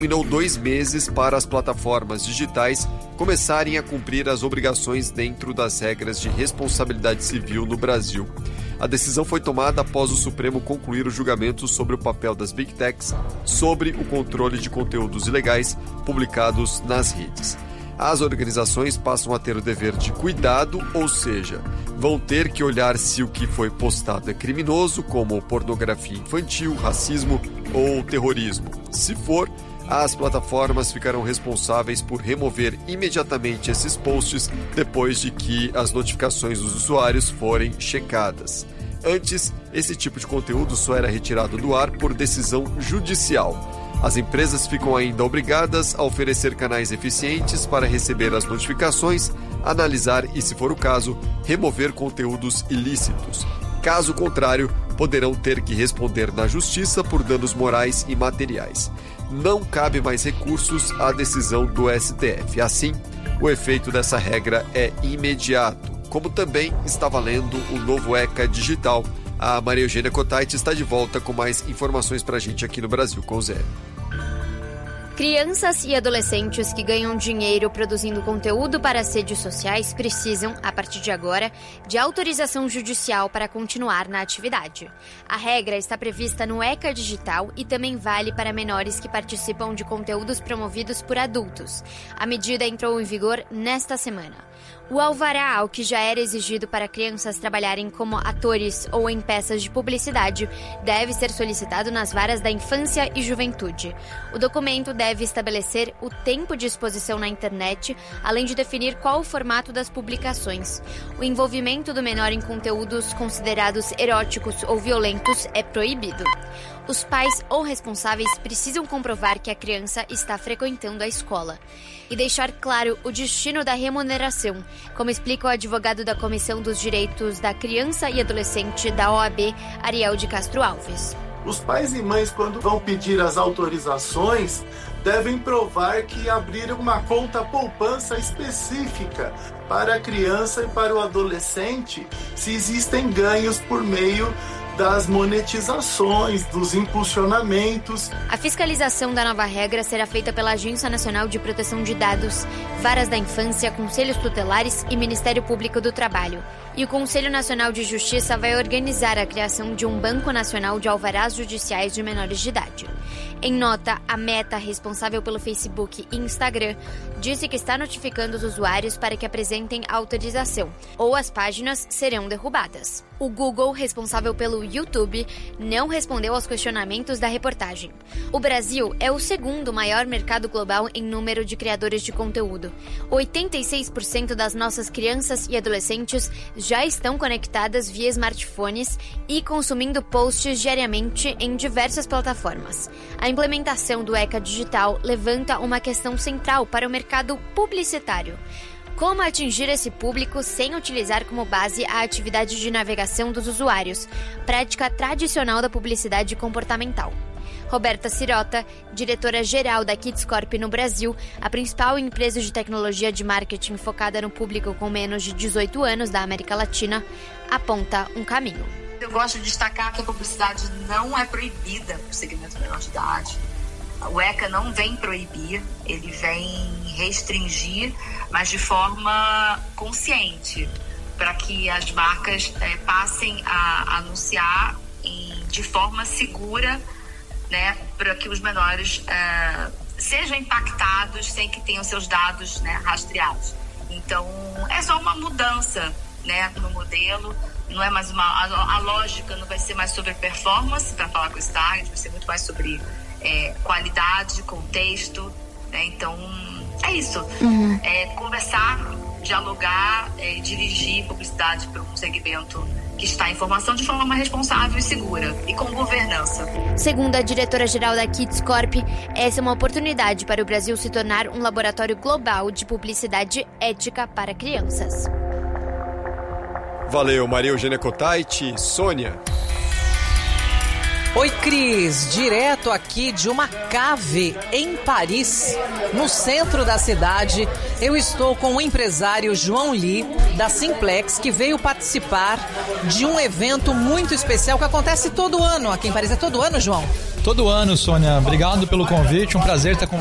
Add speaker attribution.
Speaker 1: Terminou 2 meses para as plataformas digitais começarem a cumprir as obrigações dentro das regras de responsabilidade civil no Brasil. A decisão foi tomada após o Supremo concluir o julgamento sobre o papel das Big Techs sobre o controle de conteúdos ilegais publicados nas redes. As organizações passam a ter o dever de cuidado, ou seja, vão ter que olhar se o que foi postado é criminoso, como pornografia infantil, racismo ou terrorismo. Se for, as plataformas ficarão responsáveis por remover imediatamente esses posts depois de que as notificações dos usuários forem checadas. Antes, esse tipo de conteúdo só era retirado do ar por decisão judicial. As empresas ficam ainda obrigadas a oferecer canais eficientes para receber as notificações, analisar e, se for o caso, remover conteúdos ilícitos. Caso contrário, poderão ter que responder na justiça por danos morais e materiais. Não cabe mais recursos à decisão do STF. Assim, o efeito dessa regra é imediato, como também está valendo o novo ECA digital. A Maria Eugênia Cotait está de volta com mais informações para a gente aqui no Brasil com o Zé.
Speaker 2: Crianças e adolescentes que ganham dinheiro produzindo conteúdo para as redes sociais precisam, a partir de agora, de autorização judicial para continuar na atividade. A regra está prevista no ECA Digital e também vale para menores que participam de conteúdos promovidos por adultos. A medida entrou em vigor nesta semana. O alvará, ao que já era exigido para crianças trabalharem como atores ou em peças de publicidade, deve ser solicitado nas varas da infância e juventude. O documento deve estabelecer o tempo de exposição na internet, além de definir qual o formato das publicações. O envolvimento do menor em conteúdos considerados eróticos ou violentos é proibido. Os pais ou responsáveis precisam comprovar que a criança está frequentando a escola e deixar claro o destino da remuneração, como explica o advogado da Comissão dos Direitos da Criança e Adolescente da OAB, Ariel de Castro Alves.
Speaker 3: Os pais e mães, quando vão pedir as autorizações, devem provar que abriram uma conta poupança específica para a criança e para o adolescente, se existem ganhos por meio das monetizações, dos impulsionamentos.
Speaker 2: A fiscalização da nova regra será feita pela Agência Nacional de Proteção de Dados, Varas da Infância, Conselhos Tutelares e Ministério Público do Trabalho. E o Conselho Nacional de Justiça vai organizar a criação de um Banco Nacional de Alvarás Judiciais de Menores de Idade. Em nota, a Meta, responsável pelo Facebook e Instagram, disse que está notificando os usuários para que apresentem autorização, ou as páginas serão derrubadas. O Google, responsável pelo YouTube, não respondeu aos questionamentos da reportagem. O Brasil é o segundo maior mercado global em número de criadores de conteúdo. 86% das nossas crianças e adolescentes já estão conectadas via smartphones e consumindo posts diariamente em diversas plataformas. A implementação do ECA Digital levanta uma questão central para o mercado publicitário. Como atingir esse público sem utilizar como base a atividade de navegação dos usuários, prática tradicional da publicidade comportamental. Roberta Sirota, diretora-geral da Kidscorp no Brasil, a principal empresa de tecnologia de marketing focada no público com menos de 18 anos da América Latina, aponta um caminho.
Speaker 4: Eu gosto de destacar que a publicidade não é proibida para o segmento menor de idade. O ECA não vem proibir, ele vem restringir, mas de forma consciente, para que as marcas passem a anunciar de forma segura, né, para que os menores sejam impactados sem que tenham seus dados, né, rastreados. Então, é só uma mudança, né, no modelo. Não é mais a lógica não vai ser mais sobre performance para falar com o target, vai ser muito mais sobre qualidade, contexto, né? Então é isso. Conversar, dialogar, dirigir publicidade para um segmento que está em formação de forma responsável e segura e com governança.
Speaker 2: Segundo a diretora-geral da Kidscorp, essa é uma oportunidade para o Brasil se tornar um laboratório global de publicidade ética para crianças.
Speaker 1: Valeu, Maria Eugênia Cotait. Sônia.
Speaker 5: Oi, Cris, direto aqui de uma cave em Paris, no centro da cidade. Eu estou com o empresário João Lee, da Simplex, que veio participar de um evento muito especial que acontece todo ano aqui em Paris. É todo ano, João?
Speaker 6: Todo ano, Sônia. Obrigado pelo convite, um prazer estar com